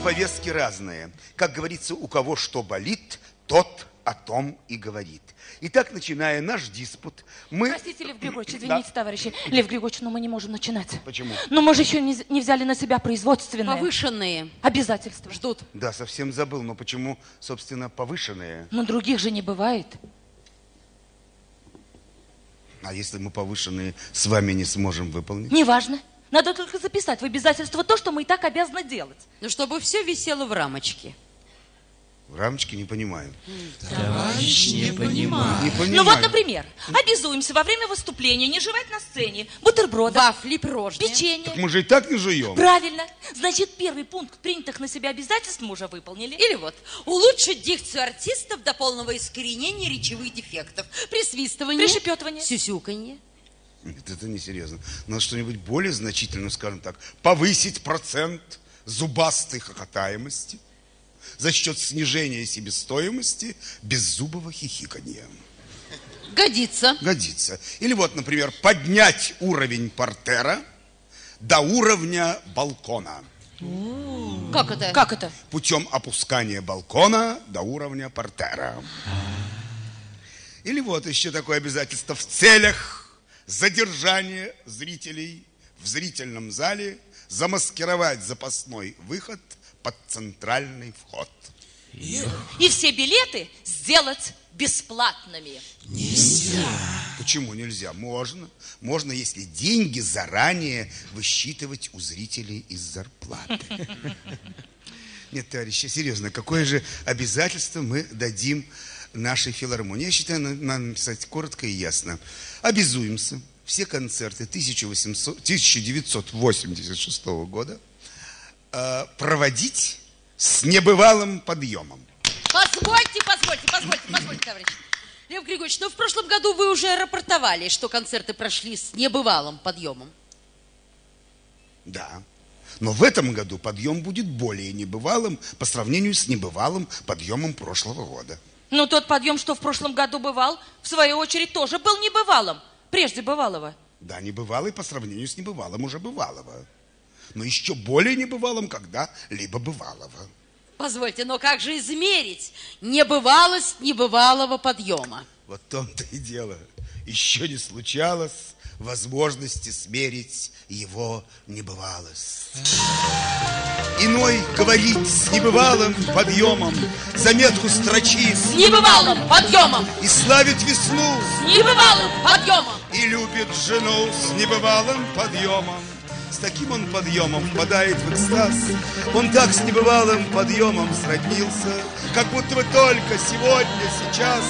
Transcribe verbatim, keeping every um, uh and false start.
повестке разное. Как говорится, у кого что болит, тот о том и говорит. Итак, начиная наш диспут, мы... Простите, Лев Григорьевич, извините, да. товарищи. Лев Григорьевич, но мы не можем начинать. Почему? Но мы же еще не, не взяли на себя производственные. Повышенные. Обязательства. Ждут. Да, совсем забыл, но почему, собственно, повышенные? Но других же не бывает. А если мы повышенные с вами не сможем выполнить? Неважно. Надо только записать в обязательство то, что мы и так обязаны делать. Ну, чтобы все висело в рамочке. В рамочке не понимаю. Товарищ не понимает. Не понимаю. Ну вот, например, обязуемся во время выступления не жевать на сцене бутерброды, вафли, пирожные, печенье. Так мы же и так не жуем. Правильно. Значит, первый пункт принятых на себя обязательств мы уже выполнили. Или вот, улучшить дикцию артистов до полного искоренения речевых дефектов. Присвистывание. Пришепетывание. Сюсюканье. Нет, это несерьезно. Надо что-нибудь более значительное, скажем так, повысить процент зубастой хохотаемости за счет снижения себестоимости беззубого хихиканья. Годится. Годится. Или вот, например, поднять уровень портера до уровня балкона. Как это? Как это? Путем опускания балкона до уровня портера. Или вот еще такое обязательство: в целях задержания зрителей в зрительном зале замаскировать запасной выход под центральный вход. И все билеты сделать бесплатными. Нельзя. Почему нельзя? Можно. Можно, если деньги заранее высчитывать у зрителей из зарплаты. Нет, товарищи, серьезно, какое же обязательство мы дадим нашей филармонии? Я считаю, надо написать коротко и ясно. Обязуемся все концерты тысяча девятьсот восемьдесят шестого года проводить с небывалым подъемом. Позвольте, позвольте, позвольте, позвольте, товарищ. Лев Григорьевич, ну в прошлом году вы уже рапортовали, что концерты прошли с небывалым подъемом. Да. Но в этом году подъем будет более небывалым по сравнению с небывалым подъемом прошлого года. Ну, тот подъем, что в прошлом году бывал, в свою очередь, тоже был небывалым. Прежде бывалого. Да, небывалый по сравнению с небывалым уже бывалого. Но еще более небывалым когда-либо бывалого. Позвольте, но как же измерить небывалость небывалого подъема? Вот в том-то и дело. Еще не случалось возможности смерить его небывалость. Иной говорит с небывалым подъемом, заметку строчит с небывалым подъемом, и славит весну с небывалым подъемом, и любит жену с небывалым подъемом. С таким он подъемом впадает в экстаз. Он так с небывалым подъемом сроднился, как будто бы только сегодня, сейчас